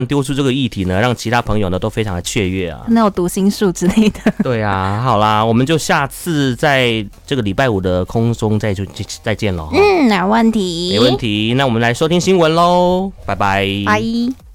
丢出这个议题呢，让其他朋友呢都非常的雀跃啊。 那有读心术之类的。 对啊，好啦，我们就下次在这个礼拜五的空中再见了。 没问题， 没问题。那我们来收听新闻喽，拜拜。 拜。